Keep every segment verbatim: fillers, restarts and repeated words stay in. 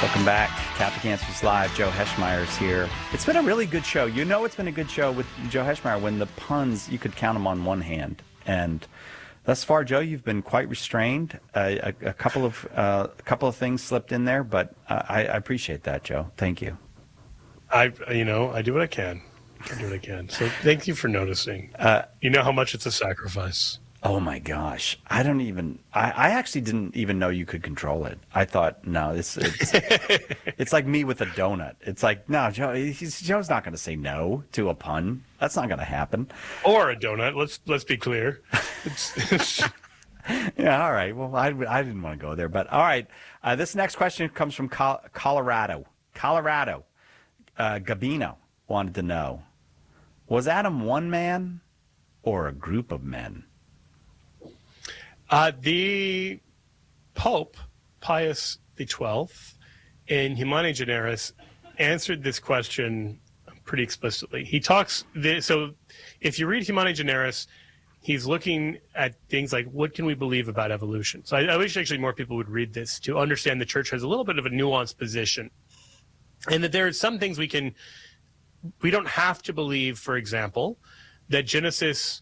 Welcome back. Catholic Answers Live. Joe Heschmeyer's here. It's been a really good show. You know it's been a good show with Joe Heschmeyer when the puns, you could count them on one hand. And thus far, Joe, you've been quite restrained. Uh, a, a couple of uh, a couple of things slipped in there, but uh, I, I appreciate that, Joe. Thank you. I, you know, I do what I can. I do what I can. So thank you for noticing. Uh, you know how much it's a sacrifice. Oh my gosh. I don't even, I, I actually didn't even know you could control it. I thought, no, this it's, it's like me with a donut. It's like, no, Joe, he's, Joe's not going to say no to a pun. That's not going to happen. Or a donut. Let's, let's be clear. It's, it's... Yeah. All right. Well, I, I didn't want to go there, but all right. Uh, this next question comes from Col- Colorado, Colorado. Uh, Gabino wanted to know, was Adam one man or a group of men? Uh, the Pope, Pius the twelfth, in Humani Generis, answered this question pretty explicitly. He talks, this, so if you read Humani Generis, he's looking at things like, what can we believe about evolution? So I, I wish actually more people would read this to understand the church has a little bit of a nuanced position. And that there are some things we can, we don't have to believe, for example, that Genesis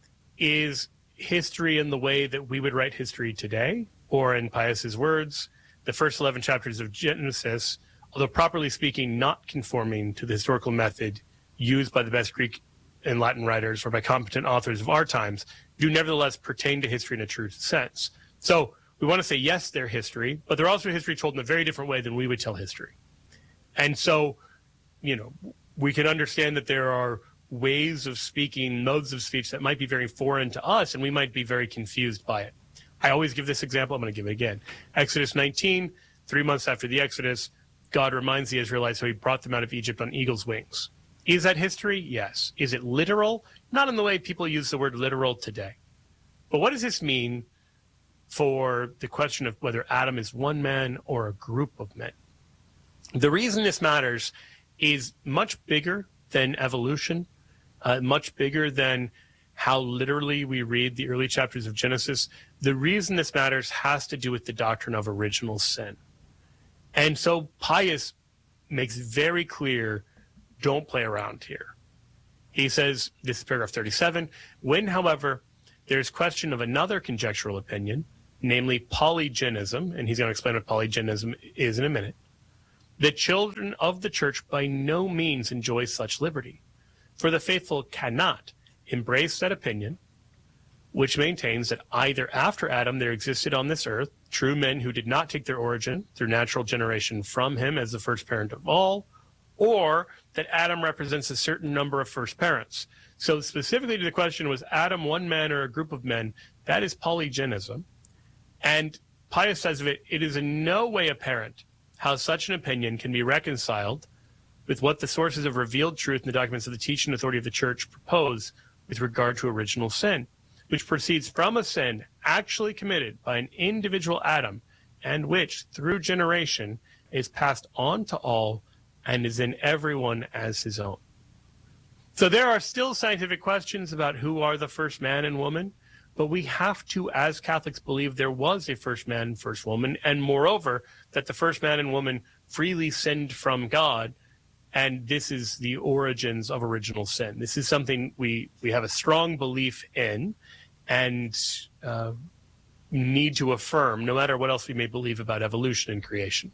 is history in the way that we would write history today, or in Pius's words, the first eleven chapters of Genesis, although properly speaking, not conforming to the historical method used by the best Greek and Latin writers or by competent authors of our times, do nevertheless pertain to history in a true sense. So we want to say, yes, they're history, but they're also history told in a very different way than we would tell history. And so, you know, we can understand that there are ways of speaking, modes of speech that might be very foreign to us, and we might be very confused by it. I always give this example. I'm going to give it again. Exodus nineteen, three months after the Exodus, God reminds the Israelites how he brought them out of Egypt on eagle's wings. Is that history? Yes. Is it literal? Not in the way people use the word literal today. But what does this mean for the question of whether Adam is one man or a group of men? The reason this matters is much bigger than evolution, uh, much bigger than how literally we read the early chapters of Genesis. The reason this matters has to do with the doctrine of original sin. And so Pius makes very clear, don't play around here. He says, this is paragraph thirty-seven, when, however, there's question of another conjectural opinion, namely polygenism, and he's going to explain what polygenism is in a minute, the children of the church by no means enjoy such liberty, for the faithful cannot embrace that opinion, which maintains that either after Adam there existed on this earth true men who did not take their origin through natural generation from him as the first parent of all, or that Adam represents a certain number of first parents. So specifically to the question, was Adam one man or a group of men? That is polygenism. And Pius says of it, it is in no way apparent how such an opinion can be reconciled with what the sources of revealed truth in the documents of the teaching authority of the church propose with regard to original sin, which proceeds from a sin actually committed by an individual Adam, and which, through generation, is passed on to all and is in everyone as his own. So there are still scientific questions about who are the first man and woman, but we have to, as Catholics, believe there was a first man and first woman, and moreover, that the first man and woman freely sinned from God, and this is the origins of original sin. This is something we, we have a strong belief in and uh, need to affirm, no matter what else we may believe about evolution and creation.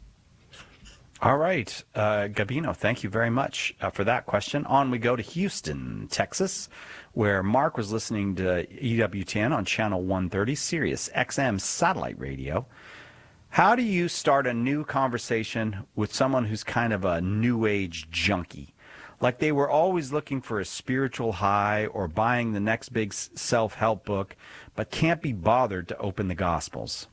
All right, uh, Gabino, thank you very much uh, for that question. On we go to Houston, Texas, where Mark was listening to E W T N on channel one thirty, Sirius X M satellite radio. How do you start a new conversation with someone who's kind of a new age junkie? Like they were always looking for a spiritual high or buying the next big self-help book, but can't be bothered to open the Gospels.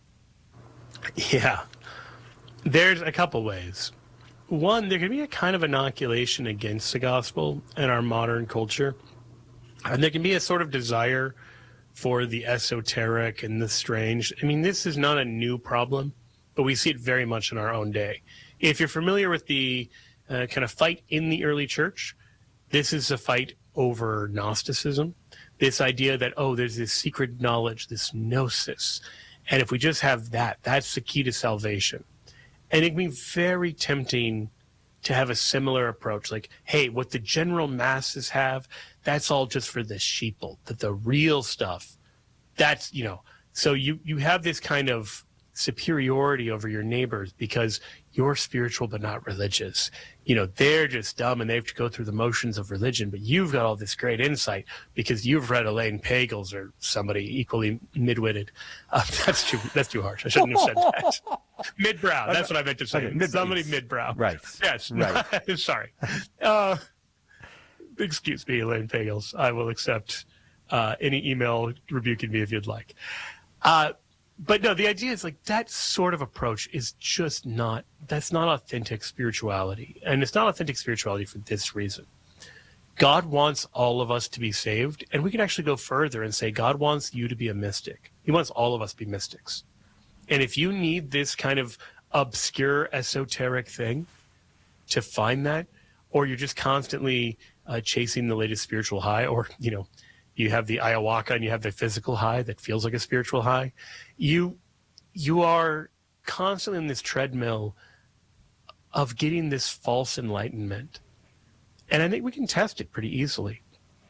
Yeah. There's a couple ways. One, there can be a kind of inoculation against the gospel in our modern culture. And there can be a sort of desire for the esoteric and the strange. I mean, this is not a new problem, but we see it very much in our own day. If you're familiar with the uh, kind of fight in the early church, this is a fight over Gnosticism. This idea that, oh, there's this secret knowledge, this gnosis. And if we just have that, that's the key to salvation. And it can be very tempting to have a similar approach. Like, hey, what the general masses have, that's all just for the sheeple. That the real stuff, that's, you know. So you, you have this kind of superiority over your neighbors because you're spiritual but not religious. You know, they're just dumb and they have to go through the motions of religion, but you've got all this great insight because you've read Elaine Pagels or somebody equally mid-witted. Uh, that's too that's too harsh. I shouldn't have said that. Mid-brow. That's what I meant to say. Okay, mid- somebody mid-brow. Right. Yes. Right. Sorry. Uh, excuse me, Elaine Pagels. I will accept uh, any email rebuking me if you'd like. Uh, But no, the idea is like that sort of approach is just not, that's not authentic spirituality. And it's not authentic spirituality for this reason. God wants all of us to be saved. And we can actually go further and say, God wants you to be a mystic. He wants all of us to be mystics. And if you need this kind of obscure, esoteric thing to find that, or you're just constantly uh, chasing the latest spiritual high, or, you know, you have the ayahuasca and you have the physical high that feels like a spiritual high. You you are constantly in this treadmill of getting this false enlightenment. And I think we can test it pretty easily.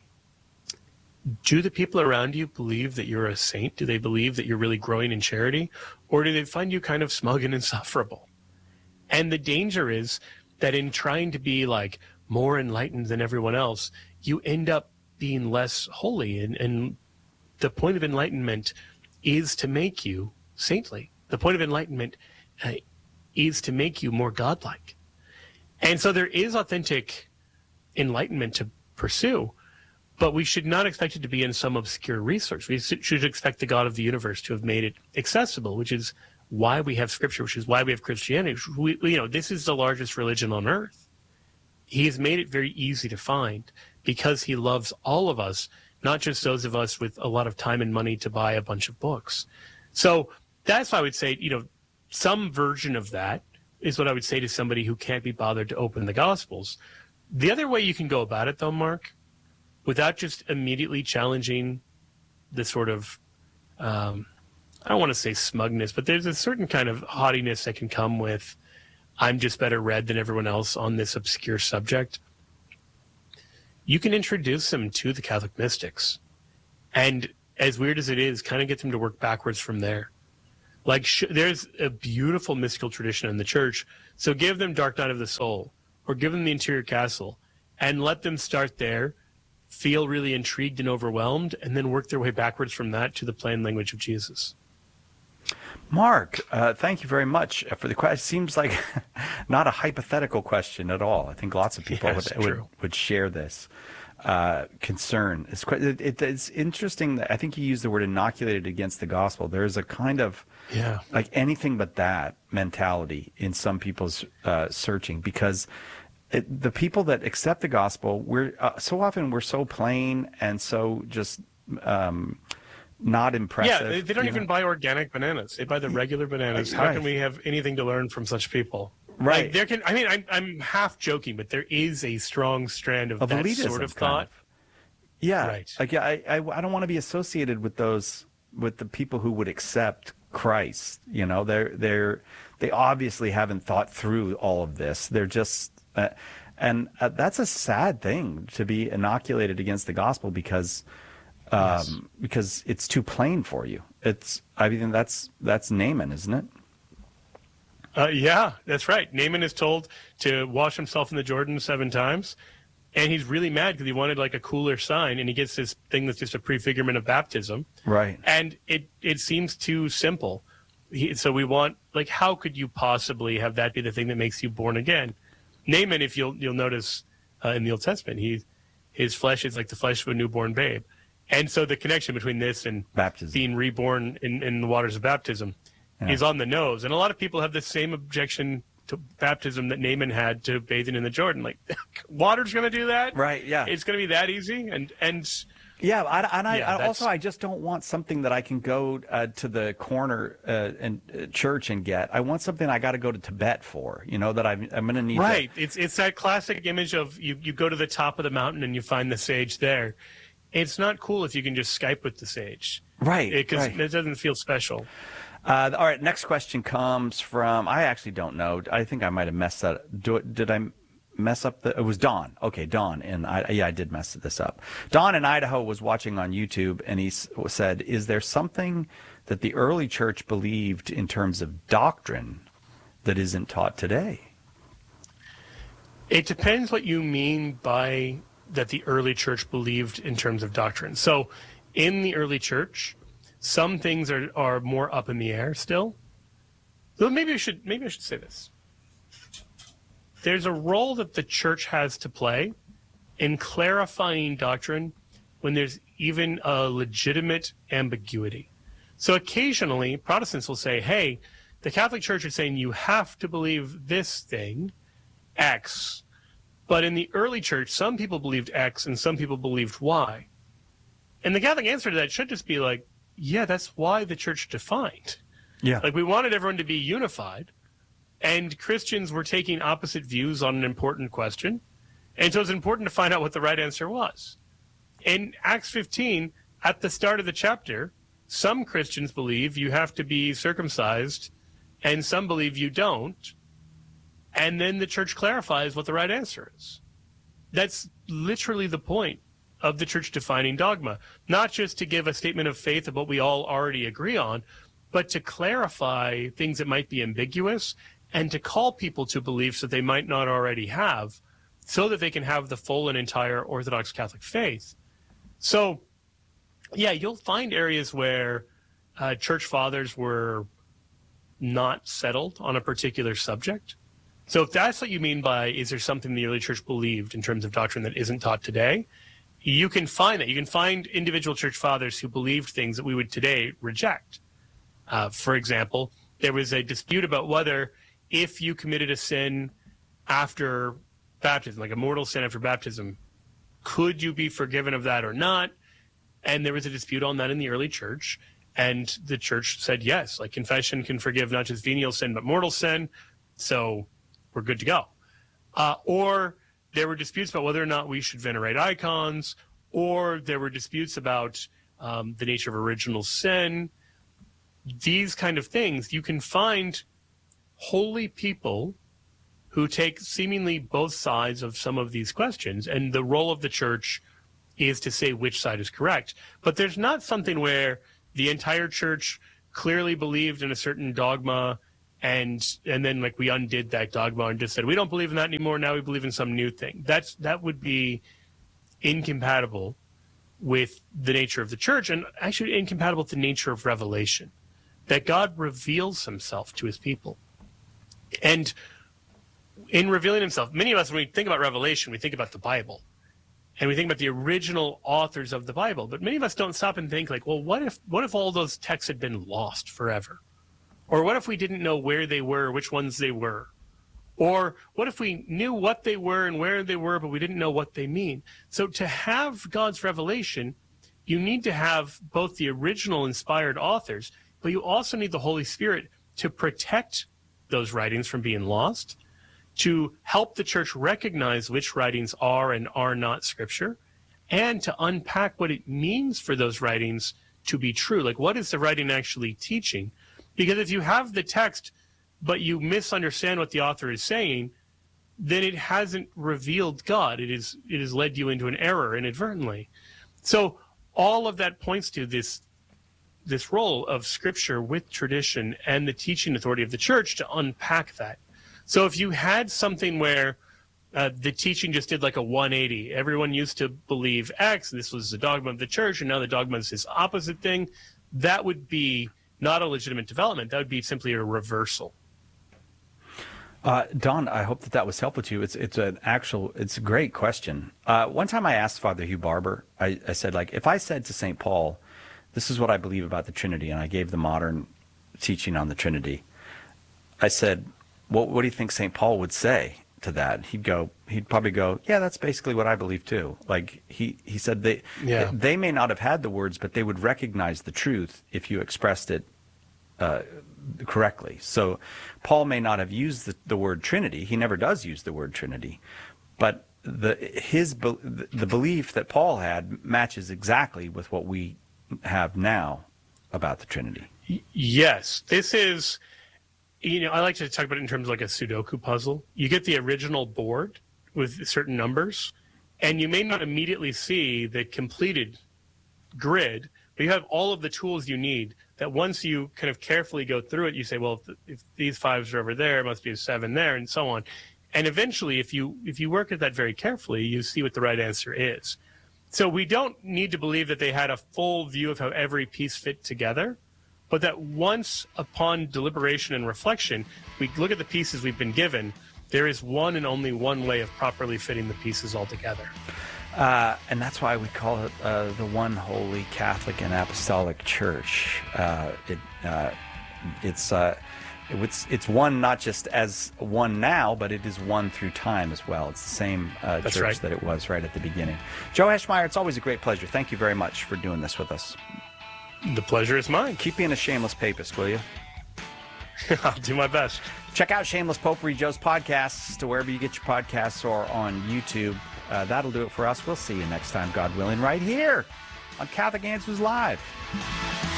Do the people around you believe that you're a saint? Do they believe that you're really growing in charity? Or do they find you kind of smug and insufferable? And the danger is that in trying to be like more enlightened than everyone else, you end up being less holy. And, and the point of enlightenment is to make you saintly. The point of enlightenment uh, is to make you more godlike. And so there is authentic enlightenment to pursue, but we should not expect it to be in some obscure research. We should expect the God of the universe to have made it accessible, which is why we have scripture, which is why we have Christianity. We, you know, this is the largest religion on earth. He has made it very easy to find because he loves all of us, not just those of us with a lot of time and money to buy a bunch of books. So that's why I would say, you know, some version of that is what I would say to somebody who can't be bothered to open the Gospels. The other way you can go about it, though, Mark, without just immediately challenging the sort of, um, I don't want to say smugness, but there's a certain kind of haughtiness that can come with, I'm just better read than everyone else on this obscure subject. You can introduce them to the Catholic mystics. And as weird as it is, kind of get them to work backwards from there. Like, sh- there's a beautiful mystical tradition in the church. So give them Dark Night of the Soul, or give them the Interior Castle, and let them start there, feel really intrigued and overwhelmed, and then work their way backwards from that to the plain language of Jesus. Mark, uh, thank you very much for the question. It seems like not a hypothetical question at all. I think lots of people Yes, would, would would share this uh, concern. It's, quite, it, it, it's interesting that I think you used the word inoculated against the gospel. There's a kind of yeah. like anything but that mentality in some people's uh, searching, because it, the people that accept the gospel, we're uh, so often we're so plain and so just um, not impressive. Yeah, they, they don't even know? buy organic bananas. They buy the regular bananas. How Right. can we have anything to learn from such people? Right. Like, there can. I mean, I'm, I'm half joking, but there is a strong strand of, Of that elitism, sort of kind thought. of. Yeah, Right. like yeah, I, I I don't want to be associated with those with the people who would accept Christ. You know, they're they're they obviously haven't thought through all of this. They're just uh, and uh, that's a sad thing to be inoculated against the gospel because um, Yes. because it's too plain for you. It's I mean that's that's Naaman, isn't it? Uh, yeah, that's right. Naaman is told to wash himself in the Jordan seven times, and he's really mad because he wanted like a cooler sign, and he gets this thing that's just a prefigurement of baptism. Right. And it, it seems too simple. He, so we want, like, how could you possibly have that be the thing that makes you born again? Naaman, if you'll you'll notice uh, in the Old Testament, he his flesh is like the flesh of a newborn babe. And so the connection between this and Baptism. being reborn in, in the waters of baptism Yeah. is on the nose. And a lot of people have the same objection to baptism that Naaman had to bathing in the Jordan. Like, water's going to do that? Right. Yeah. It's going to be that easy? And and Yeah, I, and I, Yeah, I that's- also I just don't want something that I can go uh, to the corner uh, and uh, church and get. I want something I got to go to Tibet for. You know that I'm I'm going to need. right. It's it's that classic image of you, you go to the top of the mountain and you find the sage there. It's not cool if you can just Skype with the sage. To, right. Because right. it doesn't feel special. Uh, all right, next question comes from, I actually don't know. I think I might have messed that. Do, did I mess up the, it was Don. Okay, Don. And I, yeah, I did mess this up. Don in Idaho was watching on YouTube, and he s- said, is there something that the early church believed in terms of doctrine that isn't taught today? It depends what you mean by that the early church believed in terms of doctrine. So in the early church, some things are, are more up in the air still. Well, maybe I should maybe I should say this. There's a role that the church has to play in clarifying doctrine when there's even a legitimate ambiguity. So occasionally, Protestants will say, hey, the Catholic Church is saying you have to believe this thing, X. But in the early church, some people believed X and some people believed Y. And the Catholic answer to that should just be like, yeah, that's why the church defined. Yeah. Like, we wanted everyone to be unified, and Christians were taking opposite views on an important question. And so it's important to find out what the right answer was. In Acts fifteen, at the start of the chapter, some Christians believe you have to be circumcised, and some believe you don't. And then the church clarifies what the right answer is. That's literally the point of the church defining dogma, not just to give a statement of faith of what we all already agree on, but to clarify things that might be ambiguous and to call people to beliefs that they might not already have so that they can have the full and entire Orthodox Catholic faith. So, yeah, you'll find areas where uh, church fathers were not settled on a particular subject. So if that's what you mean by, is there something the early church believed in terms of doctrine that isn't taught today, you can find that. You can find individual church fathers who believed things that we would today reject. Uh, for example, there was a dispute about whether if you committed a sin after baptism, like a mortal sin after baptism, could you be forgiven of that or not? And there was a dispute on that in the early church. And the church said yes, like confession can forgive not just venial sin, but mortal sin. So we're good to go. Uh, or there were disputes about whether or not we should venerate icons, or there were disputes about um, the nature of original sin. These kind of things, you can find holy people who take seemingly both sides of some of these questions, and the role of the church is to say which side is correct. But there's not something where the entire church clearly believed in a certain dogma, and and then like we undid that dogma and just said we don't believe in that anymore, now we believe in some new thing. That's that would be incompatible with the nature of the church, and actually incompatible with the nature of revelation, that God reveals himself to his people. And in revealing himself, many of us, when we think about revelation, we think about the Bible, and we think about the original authors of the Bible. But many of us don't stop and think like, well, what if what if all those texts had been lost forever? Or what if we didn't know where they were, which ones they were? Or what if we knew what they were and where they were, but we didn't know what they mean? So to have God's revelation, you need to have both the original inspired authors, but you also need the Holy Spirit to protect those writings from being lost, to help the church recognize which writings are and are not Scripture, and to unpack what it means for those writings to be true. Like, what is the writing actually teaching? Because if you have the text, but you misunderstand what the author is saying, then it hasn't revealed God. It is it has led you into an error inadvertently. So all of that points to this this role of Scripture with tradition and the teaching authority of the church to unpack that. So if you had something where uh, the teaching just did like a one eighty, everyone used to believe X, this was the dogma of the church, and now the dogma is this opposite thing, that would be not a legitimate development. That would be simply a reversal. Uh, Don, I hope that that was helpful to you. It's it's an actual, it's a great question. Uh, one time I asked Father Hugh Barber, I, I said, like, if I said to Saint Paul, this is what I believe about the Trinity, and I gave the modern teaching on the Trinity, I said, what, what do you think Saint Paul would say to that? He'd go, he'd probably go, yeah, that's basically what I believe too. Like he, he said they, yeah. they may not have had the words, but they would recognize the truth if you expressed it uh, correctly. So Paul may not have used the, the word Trinity. He never does use the word Trinity, but the, his, the belief that Paul had matches exactly with what we have now about the Trinity. Y- yes, this is, you know, I like to talk about it in terms of like a Sudoku puzzle. You get the original board with certain numbers, and you may not immediately see the completed grid, but you have all of the tools you need that once you kind of carefully go through it, you say, well, if, if these fives are over there, it must be a seven there, and so on. And eventually, if you if you work at that very carefully, you see what the right answer is. So we don't need to believe that they had a full view of how every piece fit together, but that once upon deliberation and reflection, we look at the pieces we've been given, there is one and only one way of properly fitting the pieces all together. Uh, and that's why we call it uh, the One Holy Catholic and Apostolic Church. Uh, it, uh, it's, uh, it's it's one not just as one now, but it is one through time as well. It's the same uh, church right. that it was right at the beginning. Joe Heschmeyer, it's always a great pleasure. Thank you very much for doing this with us. The pleasure is mine. Keep being a shameless papist, will you? I'll do my best. Check out Shameless Popery, Joe's podcasts, to wherever you get your podcasts or on YouTube. Uh, that'll do it for us. We'll see you next time, God willing, right here on Catholic Answers Live.